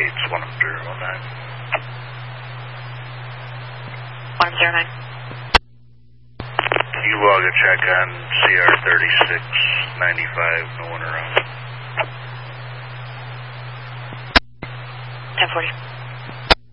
Gates 1009. 1009. Can you log a check on CR 3695, no one around? 1040.